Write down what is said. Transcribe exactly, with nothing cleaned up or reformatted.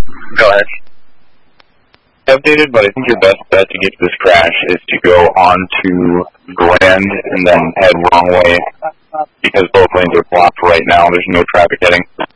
Go ahead. Updated, but I think your best bet to get to this crash is to go onto Grand and then head wrong way because both lanes are blocked right now. There's no traffic heading.